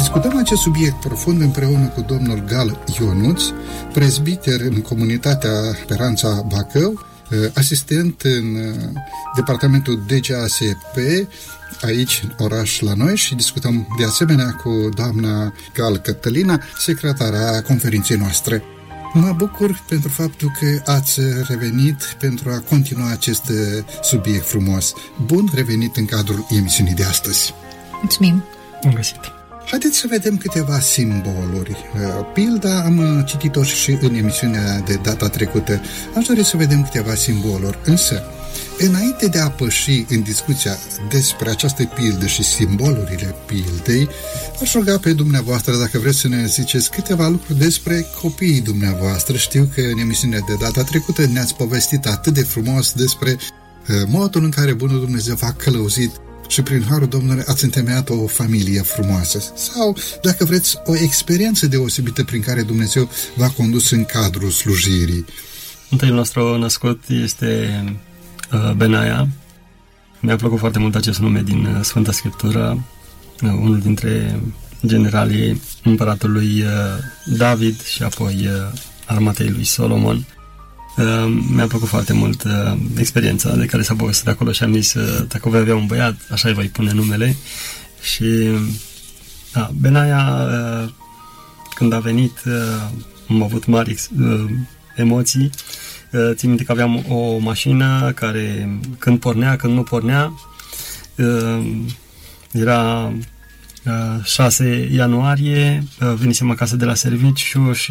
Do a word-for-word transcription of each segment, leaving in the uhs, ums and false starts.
Discutăm acest subiect profund împreună cu domnul Gal Ionuț, prezbiter în comunitatea Speranța Bacău, asistent în departamentul D G A S P aici în oraș la noi, și discutăm de asemenea cu doamna Gal Cătălina, secretara conferinței noastre. Mă bucur pentru faptul că ați revenit pentru a continua acest subiect frumos. Bun revenit în cadrul emisiunii de astăzi. Mulțumim! Bun găsit! Haideți să vedem câteva simboluri. Pilda am citit-o și în emisiunea de data trecută. Aș dori să vedem câteva simboluri. Însă, înainte de a păși în discuția despre această pildă și simbolurile pildei, aș ruga pe dumneavoastră dacă vreți să ne ziceți câteva lucruri despre copiii dumneavoastră. Știu că în emisiunea de data trecută ne-ați povestit atât de frumos despre modul în care Bunul Dumnezeu v-a călăuzit și prin harul Domnului ați întemeiat o familie frumoasă. Sau, dacă vreți, o experiență deosebită prin care Dumnezeu v-a condus în cadrul slujirii. Întâiul nostru născut este uh, Benaia. Mi-a plăcut foarte mult acest nume din uh, Sfânta Scriptură. Uh, unul dintre generalii împăratului uh, David și apoi uh, armatei lui Solomon. Uh, mi-a plăcut foarte mult uh, experiența de care s-a povestit acolo și am zis, uh, dacă voi avea un băiat, așa îi voi pune numele. Și uh, Benaia, uh, când a venit, uh, am avut mari uh, emoții. Uh, țin minte că aveam o mașină care, când pornea, când nu pornea, uh, era uh, șase ianuarie, uh, venisem acasă de la serviciu și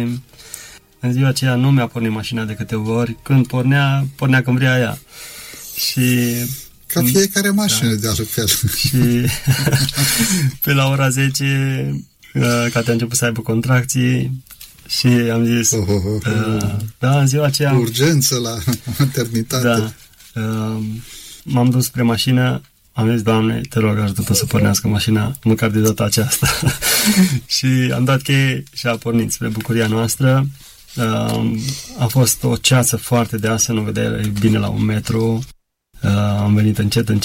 în ziua aceea nu mi-a pornit mașina de câteva ori. Când pornea, pornea când vrea ea. Și ca fiecare mașină, da, de altfel. Și pe la ora zece, Cate a început să aibă contracții și am zis, oh, oh, oh. Uh, da, în ziua aceea... urgență la maternitate. Da. Uh, m-am dus spre mașină, am zis, Doamne, te rog, ajută-o să pornească mașina, măcar de data aceasta. Și am dat cheie și a pornit spre bucuria noastră. Uh, a fost o ceață foarte deasă, nu vedea bine la un metru. Uh, am venit încet, încet.